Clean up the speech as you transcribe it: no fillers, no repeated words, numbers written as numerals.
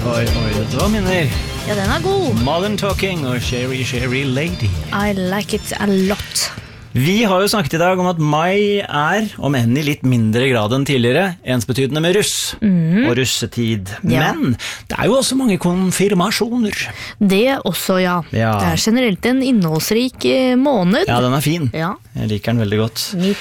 Dette var minner. Ja, den god. Modern Talking og Sherry Sherry Lady. I like it a lot. Vi har jo snakket i dag om at mai om enn i litt mindre grad enn tidligere, ensbetydende med russ og russetid. Ja. Men det jo også mange konfirmasjoner. Det også, ja. Ja. Det generelt en innholdsrik måned. Ja, den fin. Ja. Jeg liker den veldig godt. Me